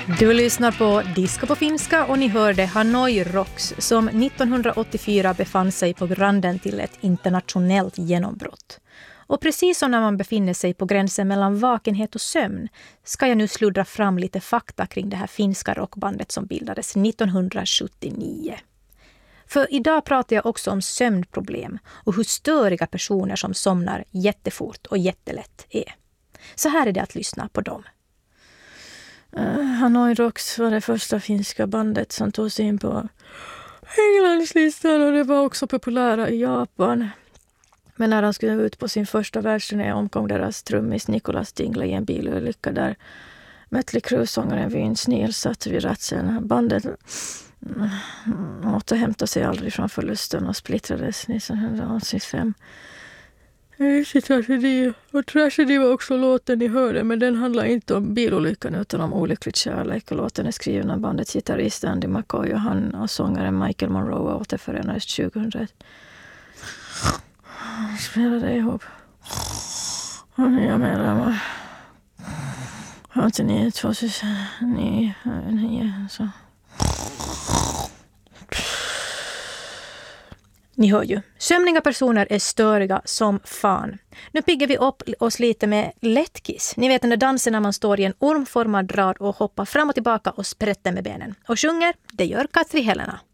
Du lyssnar på Disco på finska och ni hörde Hanoi Rocks som 1984 befann sig på randen till ett internationellt genombrott. Och precis som när man befinner sig på gränsen mellan vakenhet och sömn ska jag nu sluddra fram lite fakta kring det här finska rockbandet som bildades 1979. För idag pratar jag också om sömnproblem och hur störiga personer som somnar jättefort och jättelätt är. Så här är det att lyssna på dem. Hanoi Rocks var det första finska bandet som tog sig in på Englandslistan och det var också populära i Japan. Men när de skulle ut på sin första världsturné omkom deras trummis Nicholas Dingley i en bilolycka där Mötley Crüe-sångaren Vince Neil satt vid ratten. Bandet återhämtade sig aldrig från förlusten och splittrades 1985. Tragedi. Och Tragedi var också låten ni hörde, men den handlar inte om bilolyckan utan om olycklig kärlek. Och låten är skriven av bandets gitarrist Andy McCoy och han och sångaren Michael Monroe återförenades 2001. Spelade ihop. Och nya medlemmar. Har inte ni 2009 så. Ni hör ju, sömniga personer är störiga som fan. Nu piggar vi upp oss lite med lättkiss. Ni vet den där dansen när man står i en ormformad rad och hoppar fram och tillbaka och sprätter med benen. Och sjunger, det gör Katri Helena.